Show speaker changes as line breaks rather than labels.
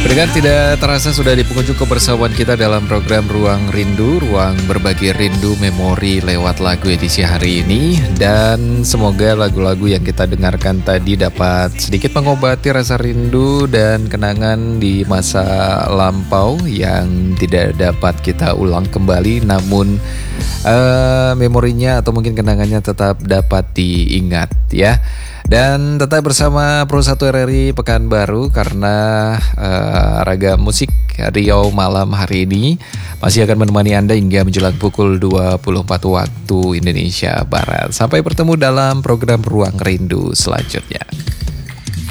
Pendengar, tidak terasa sudah di penghujung kebersamaan kita dalam program Ruang Rindu, ruang berbagi rindu memori lewat lagu edisi hari ini. Dan semoga lagu-lagu yang kita dengarkan tadi dapat sedikit mengobati rasa rindu dan kenangan di masa lampau yang tidak dapat kita ulang kembali. Namun memorinya atau mungkin kenangannya tetap dapat diingat ya. Dan tetap bersama Pro 1 RRI Pekanbaru karena ragam musik Riau malam hari ini masih akan menemani Anda hingga menjelang pukul 24 waktu Indonesia Barat. Sampai bertemu dalam program Ruang Rindu selanjutnya.